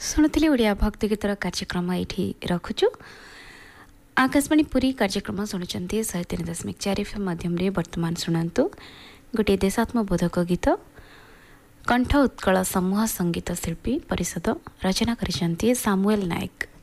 ଶୁଣୁଥିଲି ଓଡ଼ିଆ ଭକ୍ତି ଗୀତର କାର୍ଯ୍ୟକ୍ରମ ଏଇଠି ରଖୁଛୁ। ଆକାଶବାଣୀ ପୁରୀ କାର୍ଯ୍ୟକ୍ରମ ଶୁଣୁଛନ୍ତି 103.4 FM ମାଧ୍ୟମରେ। ବର୍ତ୍ତମାନ ଶୁଣନ୍ତୁ ଗୋଟିଏ ଦେଶାତ୍ମବୋଧକ ଗୀତ। କଣ୍ଠ ଉତ୍କଳ ସମୂହ ସଙ୍ଗୀତ ଶିଳ୍ପୀ ପରିଷଦ ରଚନା କରିଛନ୍ତି ସାମୁଏଲ ନାୟକ।